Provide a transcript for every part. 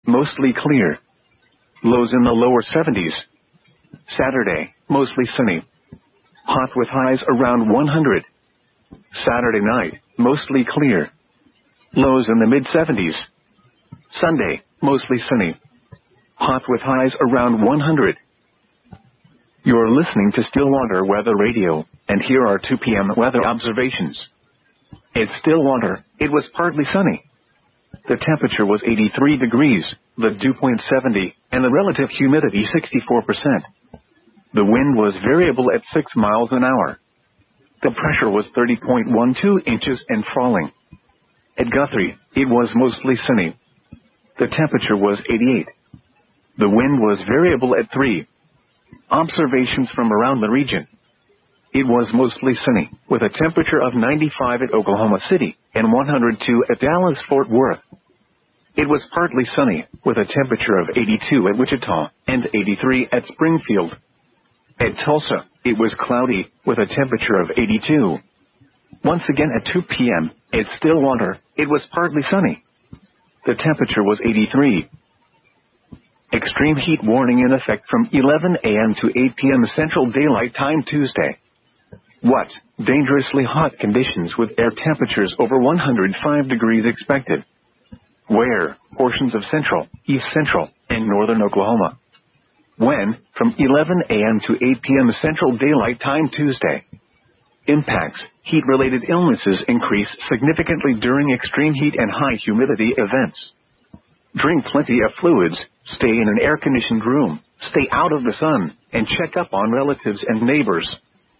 mostly clear. Lows in the lower 70s. Saturday, mostly sunny. Hot with highs around 100. Saturday night, mostly clear. Lows in the mid-70s. Sunday, mostly sunny. Hot with highs around 100. You're listening to Stillwater Weather Radio, and here are 2 p.m. weather observations. At Stillwater, it was partly sunny. The temperature was 83 degrees, the dew point 70, and the relative humidity 64%. The wind was variable at 6 miles an hour. The pressure was 30.12 inches and falling. At Guthrie, it was mostly sunny. The temperature was 88. The wind was variable at 3. Observations from around the region. It was mostly sunny, with a temperature of 95 at Oklahoma City and 102 at Dallas-Fort Worth. It was partly sunny, with a temperature of 82 at Wichita and 83 at Springfield. At Tulsa, it was cloudy, with a temperature of 82. Once again at 2 p.m., at Stillwater, it was partly sunny. The temperature was 83. Extreme heat warning in effect from 11 a.m. to 8 p.m. Central Daylight Time Tuesday. What? Dangerously hot conditions with air temperatures over 105 degrees expected. Where? Portions of central, east central, and northern Oklahoma. When? From 11 a.m. to 8 p.m. Central Daylight Time Tuesday. Impacts. Heat-related illnesses increase significantly during extreme heat and high humidity events. Drink plenty of fluids, stay in an air-conditioned room, stay out of the sun, and check up on relatives and neighbors.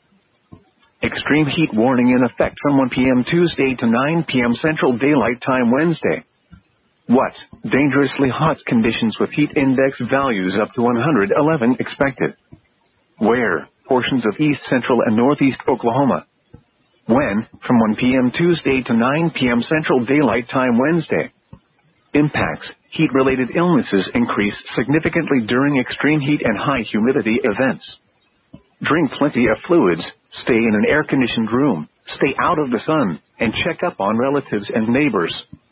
Extreme heat warning in effect from 1 p.m. Tuesday to 9 p.m. Central Daylight Time Wednesday. What? Dangerously hot conditions with heat index values up to 111 expected. Where? Portions of east central and northeast Oklahoma. When? From 1 p.m. Tuesday to 9 p.m. Central Daylight Time Wednesday. Impacts. Heat-related illnesses increase significantly during extreme heat and high humidity events. Drink plenty of fluids, stay in an air-conditioned room, stay out of the sun, and check up on relatives and neighbors.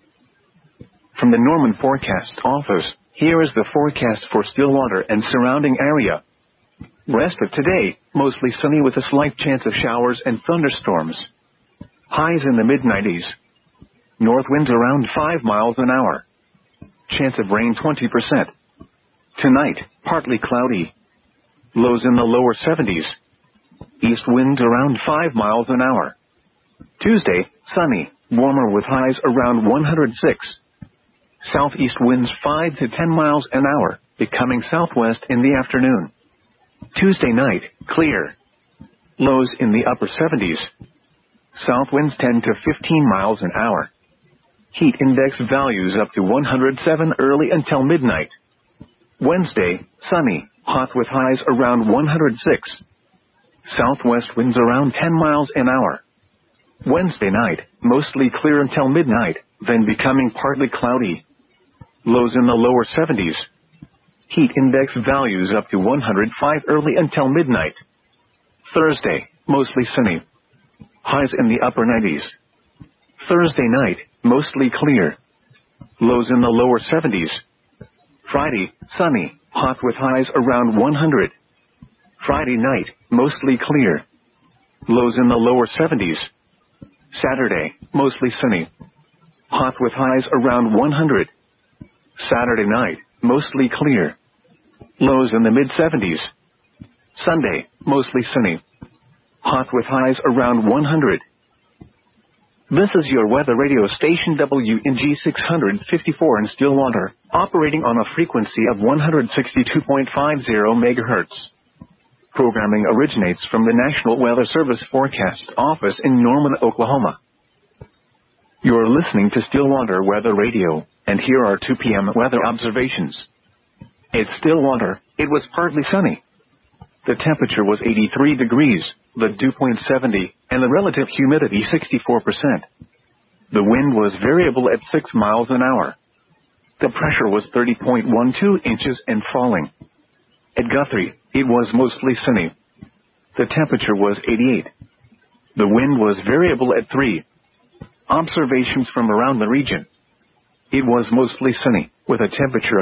From the Norman Forecast Office, here is the forecast for Stillwater and surrounding area. Rest of today, mostly sunny with a slight chance of showers and thunderstorms. Highs in the mid-90s. North winds around 5 miles an hour. Chance of rain 20%. Tonight, partly cloudy. Lows in the lower 70s. East winds around 5 miles an hour. Tuesday, sunny, warmer with highs around 106. Southeast winds 5 to 10 miles an hour, becoming southwest in the afternoon. Tuesday night, clear. Lows in the upper 70s. South winds 10 to 15 miles an hour. Heat index values up to 107 early until midnight. Wednesday, sunny, hot with highs around 106. Southwest winds around 10 miles an hour. Wednesday night, mostly clear until midnight, then becoming partly cloudy. Lows in the lower 70s. Heat index values up to 105 early until midnight. Thursday, mostly sunny. Highs in the upper 90s. Thursday night, mostly clear. Lows in the lower 70s. Friday, sunny, hot with highs around 100. Friday night, mostly clear. Lows in the lower 70s. Saturday, mostly sunny. Hot with highs around 100. Saturday night, mostly clear. Lows in the mid-70s. Sunday, mostly sunny. Hot with highs around 100. This is your weather radio station WNG 654 in Stillwater, operating on a frequency of 162.50 MHz. Programming originates from the National Weather Service Forecast Office in Norman, Oklahoma. You're listening to Stillwater Weather Radio, and here are 2 p.m. weather observations. At Stillwater, it was partly sunny. The temperature was 83 degrees, the dew point 70, and the relative humidity 64%. The wind was variable at 6 miles an hour. The pressure was 30.12 inches and falling. At Guthrie, it was mostly sunny. The temperature was 88. The wind was variable at 3. Observations from around the region. It was mostly sunny, with a temperature